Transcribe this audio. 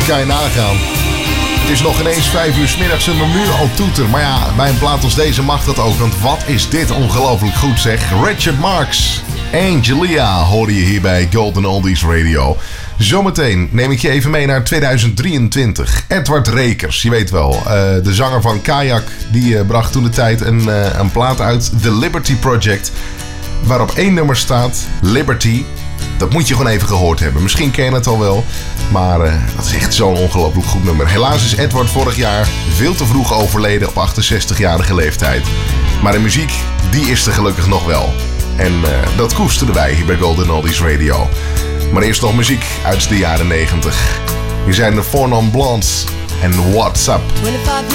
kan je nagaan. Het is nog ineens 5 uur 's middags en nu al toeter. Maar ja, bij een plaat als deze mag dat ook. Want wat is dit ongelooflijk goed zeg. Richard Marx, Angelia hoorde je hier bij Golden Oldies Radio. Zometeen neem ik je even mee naar 2023. Edward Rekers, je weet wel. De zanger van Kajak. Die bracht toen de tijd een plaat uit. The Liberty Project. Waarop 1 nummer staat. Liberty. Dat moet je gewoon even gehoord hebben. Misschien ken je het al wel. Maar dat is echt zo'n ongelooflijk goed nummer. Helaas is Edward vorig jaar veel te vroeg overleden op 68-jarige leeftijd. Maar de muziek, die is er gelukkig nog wel. En dat koesterden wij hier bij Golden Oldies Radio. Maar eerst nog muziek uit de jaren 90. Hier zijn de Four Non Blondes en What's Up. 25